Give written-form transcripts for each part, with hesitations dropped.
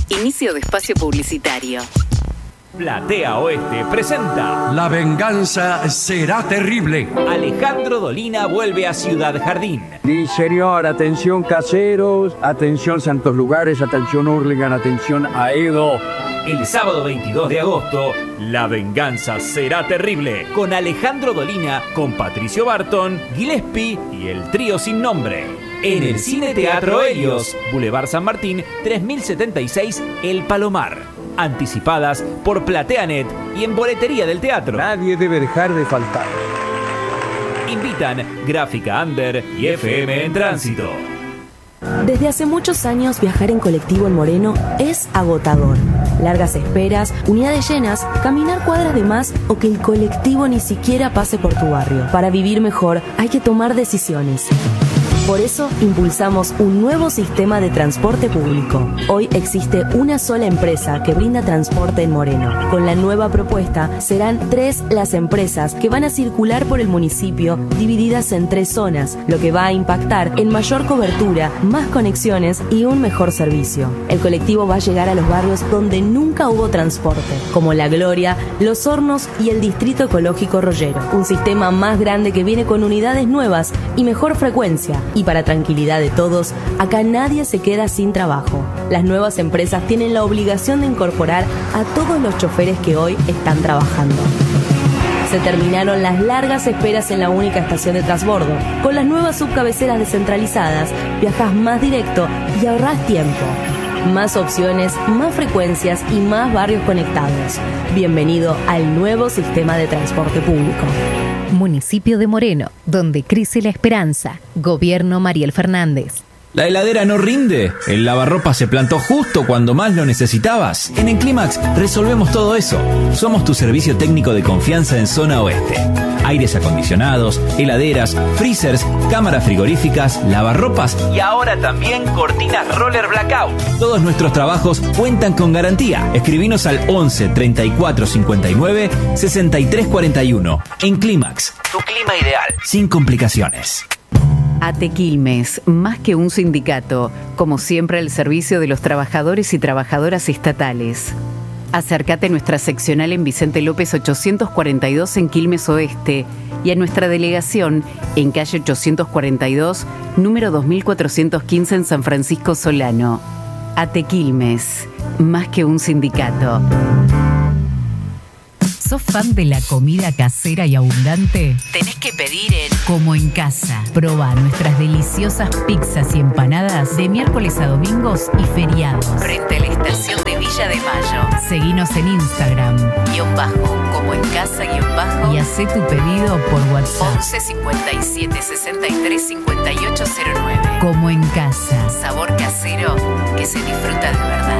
Inicio de espacio publicitario. Platea Oeste presenta La venganza será terrible. Alejandro Dolina vuelve a Ciudad Jardín. Sí, señor, atención caseros, atención Santos Lugares, atención Hurlingham, atención Aedo. El sábado 22 de agosto, La venganza será terrible. Con Alejandro Dolina, con Patricio Barton, Gillespie y el trío sin nombre. En el Cine Teatro Helios, Boulevard San Martín, 3076, El Palomar. Anticipadas por PlateaNet y en boletería del teatro. Nadie debe dejar de faltar. Invitan Gráfica Under y FM en Tránsito. Desde hace muchos años viajar en colectivo en Moreno es agotador. Largas esperas, unidades llenas, caminar cuadras de más o que el colectivo ni siquiera pase por tu barrio. Para vivir mejor hay que tomar decisiones. Por eso impulsamos un nuevo sistema de transporte público. Hoy existe una sola empresa que brinda transporte en Moreno. Con la nueva propuesta serán 3 las empresas que van a circular por el municipio divididas en 3 zonas, lo que va a impactar en mayor cobertura, más conexiones y un mejor servicio. El colectivo va a llegar a los barrios donde nunca hubo transporte, como La Gloria, Los Hornos y el Distrito Ecológico Rollero. Un sistema más grande que viene con unidades nuevas y mejor frecuencia. Y para tranquilidad de todos, acá nadie se queda sin trabajo. Las nuevas empresas tienen la obligación de incorporar a todos los choferes que hoy están trabajando. Se terminaron las largas esperas en la única estación de transbordo. Con las nuevas subcabeceras descentralizadas, viajas más directo y ahorrás tiempo. Más opciones, más frecuencias y más barrios conectados. Bienvenido al nuevo sistema de transporte público. Municipio de Moreno, donde crece la esperanza. Gobierno Mariel Fernández. ¿La heladera no rinde? ¿El lavarropa se plantó justo cuando más lo necesitabas? En Enclimax resolvemos todo eso. Somos tu servicio técnico de confianza en zona oeste. Aires acondicionados, heladeras, freezers, cámaras frigoríficas, lavarropas y ahora también cortinas roller blackout. Todos nuestros trabajos cuentan con garantía. Escribinos al 11 34 59 63 41. Enclimax, tu clima ideal, sin complicaciones. ATE Quilmes, más que un sindicato, como siempre al servicio de los trabajadores y trabajadoras estatales. Acércate a nuestra seccional en Vicente López 842 en Quilmes Oeste y a nuestra delegación en calle 842, número 2415 en San Francisco Solano. ATE Quilmes, más que un sindicato. ¿Sos fan de la comida casera y abundante? Tenés que pedir en Como en Casa. Probá nuestras deliciosas pizzas y empanadas de miércoles a domingos y feriados. frente a la estación de Villa de Mayo. Seguinos en Instagram Como en casa y hacé tu pedido por WhatsApp. 11 57 63 5809. Como en Casa. Sabor casero que se disfruta de verdad.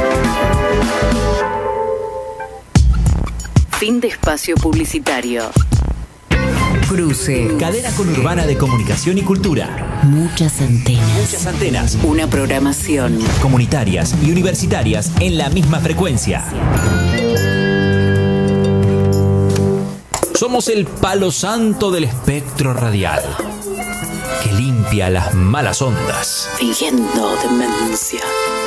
Fin de espacio publicitario. Cruce. Cadena conurbana de comunicación y cultura. Muchas antenas. Muchas antenas. Una programación. Comunitarias y universitarias en la misma frecuencia. Somos el palo santo del espectro radial, que limpia las malas ondas. Fingiendo demencia.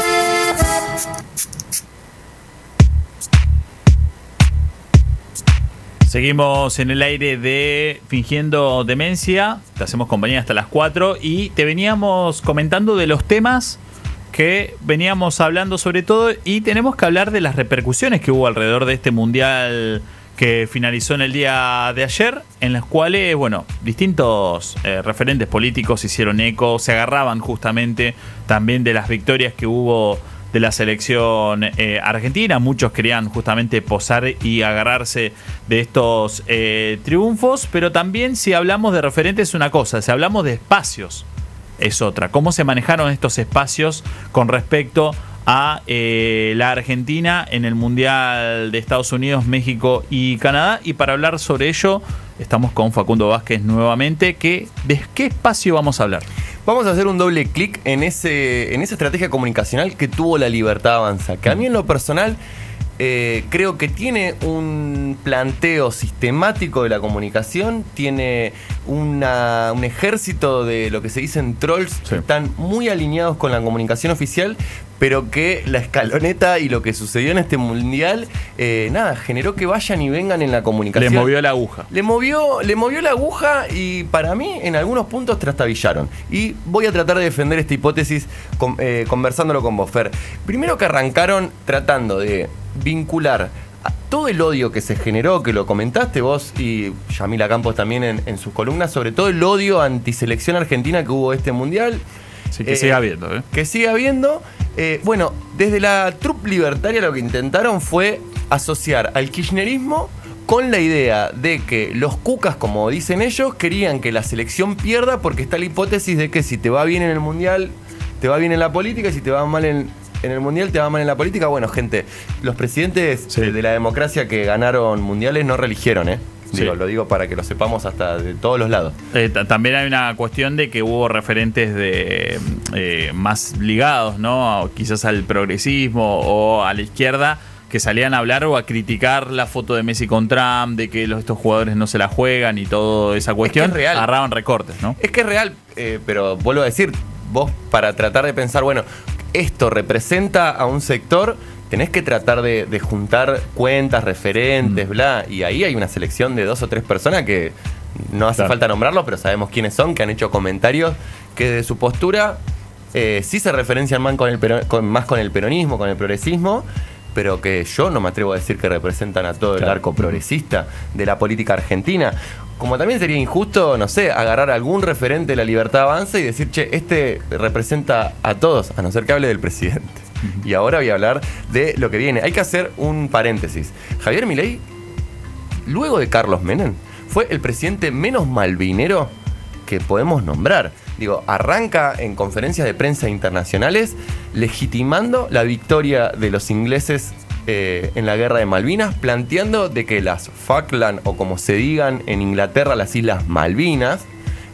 Seguimos en el aire de Fingiendo Demencia. Te hacemos compañía hasta las 4 y te veníamos comentando de los temas que veníamos hablando sobre todo, y tenemos que hablar de las repercusiones que hubo alrededor de este mundial que finalizó en el día de ayer, en las cuales, bueno, distintos referentes políticos hicieron eco, se agarraban justamente también de las victorias que hubo de la selección argentina. Muchos querían justamente posar y agarrarse de estos triunfos, pero también si hablamos de referentes es una cosa, si hablamos de espacios es otra. ¿Cómo se manejaron estos espacios con respecto a la Argentina en el Mundial de Estados Unidos, México y Canadá? Y para hablar sobre ello estamos con Facundo Vázquez nuevamente. ¿De qué espacio vamos a hablar? Vamos a hacer un doble clic en esa estrategia comunicacional que tuvo La Libertad Avanza, que a mí en lo personal creo que tiene un planteo sistemático de la comunicación, tiene un ejército de lo que se dicen trolls que están muy alineados con la comunicación oficial, pero que la escaloneta y lo que sucedió en este mundial, generó que vayan y vengan en la comunicación. Le movió la aguja. Le movió la aguja y para mí en algunos puntos trastabillaron. Y voy a tratar de defender esta hipótesis conversándolo con vos, Fer. Primero que arrancaron tratando de vincular todo el odio que se generó, que lo comentaste vos y Yamila Campos también en sus columnas, sobre todo el odio antiselección argentina que hubo este mundial. Sí, que siga habiendo. Que siga habiendo. Bueno, desde la trupe libertaria lo que intentaron fue asociar al kirchnerismo con la idea de que los cucas, como dicen ellos, querían que la selección pierda porque está la hipótesis de que si te va bien en el mundial, te va bien en la política, y si te va mal en el mundial, te va mal en la política. Bueno, gente, los presidentes de la democracia que ganaron mundiales no reeligieron, Lo digo para que lo sepamos hasta de todos los lados. También hay una cuestión de que hubo referentes de más ligados, ¿no? Quizás al progresismo o a la izquierda, que salían a hablar o a criticar la foto de Messi con Trump, de que estos jugadores no se la juegan y toda esa cuestión. Es que es real. Agarraban recortes, ¿no? Es que es real, pero vuelvo a decir, vos para tratar de pensar, bueno, esto representa a un sector, tenés que tratar de juntar cuentas, referentes, bla, y ahí hay una selección de 2 o 3 personas que no hace falta nombrarlos, pero sabemos quiénes son, que han hecho comentarios que de su postura sí se referencian más con el peronismo, con el progresismo, pero que yo no me atrevo a decir que representan a todo el arco progresista de la política argentina. Como también sería injusto, no sé, agarrar algún referente de la Libertad Avanza y decir, che, este representa a todos, a no ser que hable del presidente. Y ahora voy a hablar de lo que viene. Hay que hacer un paréntesis. Javier Milei, luego de Carlos Menem, fue el presidente menos malvinero que podemos nombrar. Digo, arranca en conferencias de prensa internacionales legitimando la victoria de los ingleses en la guerra de Malvinas, planteando de que las Falkland, o como se digan en Inglaterra, las Islas Malvinas,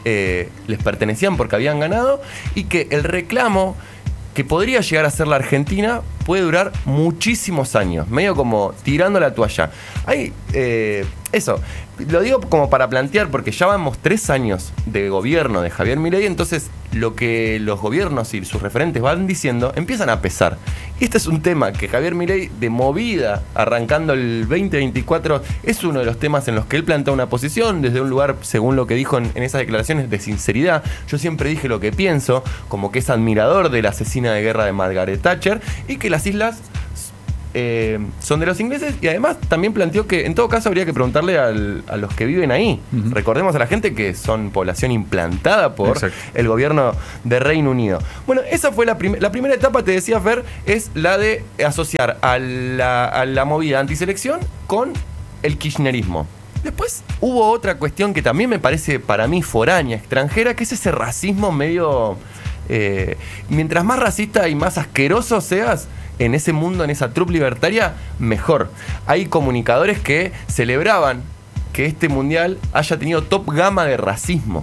les pertenecían porque habían ganado, y que el reclamo que podría llegar a ser la Argentina puede durar muchísimos años, medio como tirando la toalla. Hay eso, lo digo como para plantear, porque ya vamos 3 años de gobierno de Javier Milei, entonces lo que los gobiernos y sus referentes van diciendo empiezan a pesar. Y este es un tema que Javier Milei, de movida, arrancando el 2024, es uno de los temas en los que él plantea una posición desde un lugar, según lo que dijo en esas declaraciones, de sinceridad. Yo siempre dije lo que pienso, como que es admirador de la asesina de guerra de Margaret Thatcher, y que las islas son de los ingleses, y además también planteó que en todo caso habría que preguntarle a los que viven ahí. Recordemos a la gente que son población implantada por el gobierno de Reino Unido. Bueno, esa fue la primera etapa, te decía Fer, es la de asociar a la movida antiselección con el kirchnerismo. Después hubo otra cuestión que también me parece para mí foránea, extranjera, que es ese racismo medio... mientras más racista y más asqueroso seas en ese mundo, en esa trupe libertaria, mejor. Hay comunicadores que celebraban que este mundial haya tenido top gama de racismo.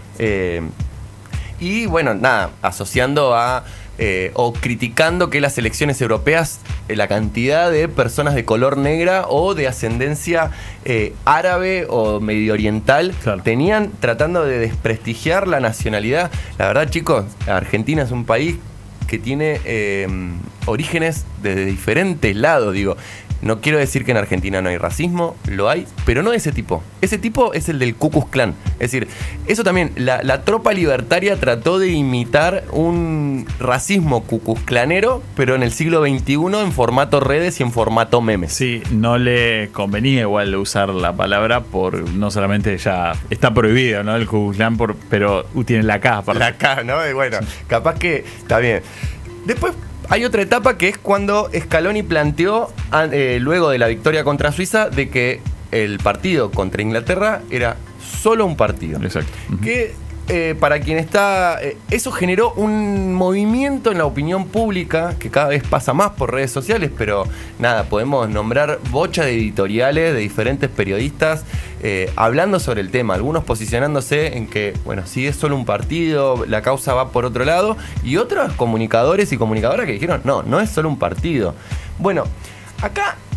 Y bueno, nada, asociando a o criticando que las elecciones europeas, la cantidad de personas de color negra o de ascendencia árabe o medio oriental tenían, tratando de desprestigiar la nacionalidad. La verdad, chicos, Argentina es un país que tiene orígenes desde diferentes lados. Digo, no quiero decir que en Argentina no hay racismo, lo hay, pero no de ese tipo. Ese tipo es el del Ku Klux Klan. Es decir, eso también, la tropa libertaria trató de imitar un racismo ku klux klanero, pero en el siglo XXI en formato redes y en formato memes. Sí, no le convenía igual usar la palabra, por no solamente ya está prohibido, ¿no? El Ku Klux Klan, pero tiene la K. La K, ¿no? Y bueno, capaz que está bien. Después hay otra etapa que es cuando Scaloni planteó, luego de la victoria contra Suiza, de que el partido contra Inglaterra era solo un partido. Exacto. Que para quien está... eso generó un movimiento en la opinión pública que cada vez pasa más por redes sociales, pero nada, podemos nombrar bocha de editoriales de diferentes periodistas hablando sobre el tema, algunos posicionándose en que, bueno, si es solo un partido, la causa va por otro lado, y otros comunicadores y comunicadoras que dijeron, no es solo un partido. Bueno, acá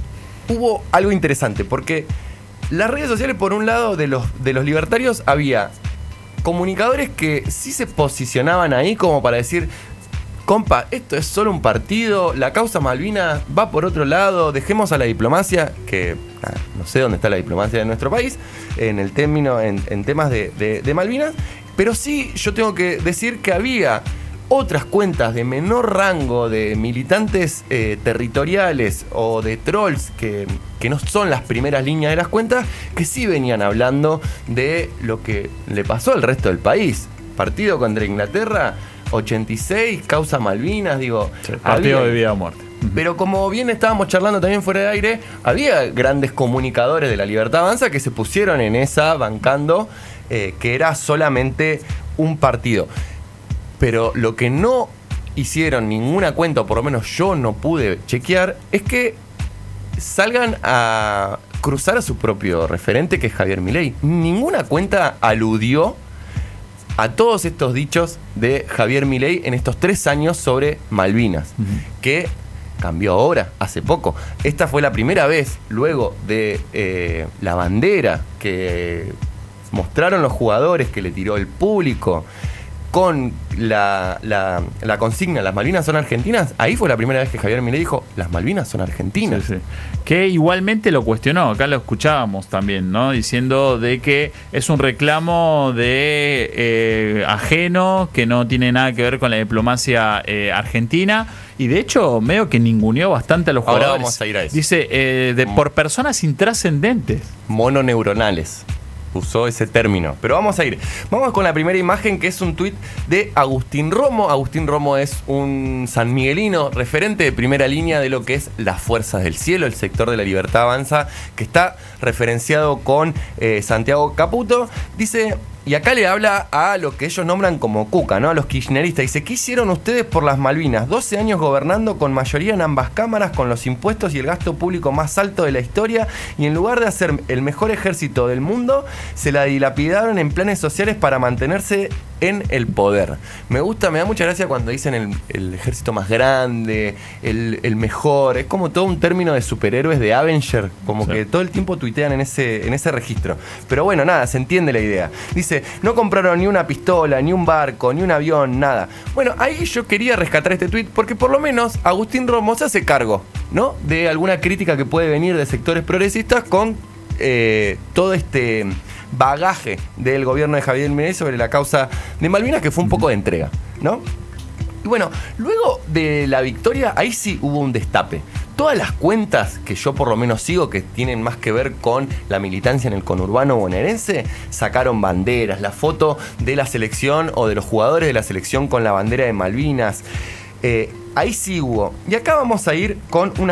hubo algo interesante, porque las redes sociales, por un lado, de los libertarios, había comunicadores que sí se posicionaban ahí como para decir: compa, esto es solo un partido, la causa Malvinas va por otro lado, dejemos a la diplomacia, que no sé dónde está la diplomacia de nuestro país, en temas de Malvinas, pero sí yo tengo que decir que había otras cuentas de menor rango, de militantes territoriales o de trolls que no son las primeras líneas de las cuentas, que sí venían hablando de lo que le pasó al resto del país. Partido contra Inglaterra, 86, causa Malvinas, digo... Sí, partido de vida o muerte. Pero como bien estábamos charlando también fuera de aire, había grandes comunicadores de La Libertad Avanza que se pusieron en esa bancando que era solamente un partido. Pero lo que no hicieron ninguna cuenta, o por lo menos yo no pude chequear, es que salgan a cruzar a su propio referente, que es Javier Milei. Ninguna cuenta aludió a todos estos dichos de Javier Milei en estos 3 años sobre Malvinas, que cambió ahora, hace poco. Esta fue la primera vez, luego de la bandera que mostraron los jugadores, que le tiró el público, con la consigna "las Malvinas son argentinas", ahí fue la primera vez que Javier Milei dijo "las Malvinas son argentinas". Sí, sí. Que igualmente lo cuestionó, acá lo escuchábamos también, ¿no? Diciendo de que es un reclamo de ajeno, que no tiene nada que ver con la diplomacia argentina, y de hecho medio que ninguneó bastante a los jugadores. Ahora vamos a ir a eso. Dice, por personas intrascendentes. Mononeuronales. Usó ese término. Pero vamos a ir. Vamos con la primera imagen, que es un tuit de Agustín Romo. Agustín Romo es un sanmiguelino, referente de primera línea de lo que es las Fuerzas del Cielo, el sector de La Libertad Avanza, que está referenciado con Santiago Caputo. Dice... Y acá le habla a lo que ellos nombran como Cuca, ¿no? A los kirchneristas. Dice: ¿qué hicieron ustedes por las Malvinas? 12 años gobernando con mayoría en ambas cámaras, con los impuestos y el gasto público más alto de la historia, y en lugar de hacer el mejor ejército del mundo, se la dilapidaron en planes sociales para mantenerse en el poder. Me da mucha gracia cuando dicen el ejército más grande, el mejor. Es como todo un término de superhéroes de Avenger, como sí, que todo el tiempo tuitean en ese registro. Pero bueno, nada, se entiende la idea. Dice: no compraron ni una pistola, ni un barco, ni un avión, nada. Bueno, ahí yo quería rescatar este tuit porque por lo menos Agustín Romo se hace cargo, ¿no?, de alguna crítica que puede venir de sectores progresistas con todo este bagaje del gobierno de Javier Milei sobre la causa de Malvinas, que fue un poco de entrega, ¿no? Y bueno, luego de la victoria, ahí sí hubo un destape. Todas las cuentas que yo por lo menos sigo, que tienen más que ver con la militancia en el conurbano bonaerense, sacaron banderas, la foto de la selección o de los jugadores de la selección con la bandera de Malvinas. Ahí sí hubo. Y acá vamos a ir con una